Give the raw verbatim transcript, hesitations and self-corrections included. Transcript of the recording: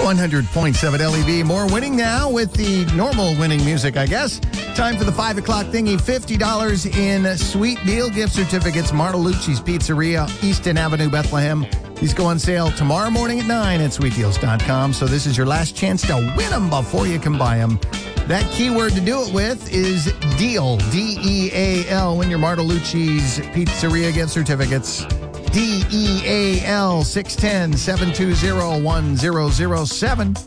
one hundred point seven L E V. More winning now with the normal winning music, I guess. Time for the five o'clock thingy. fifty dollars in sweet deal gift certificates. Martelluzzi's Pizzeria, Easton Avenue, Bethlehem. These go on sale tomorrow morning at nine at sweet deals dot com. So this is your last chance to win them before you can buy them. That keyword to do it with is deal, D E A L. Win your Martelluzzi's Pizzeria gift certificates. D E A L, six one zero, seven two zero, one zero zero seven.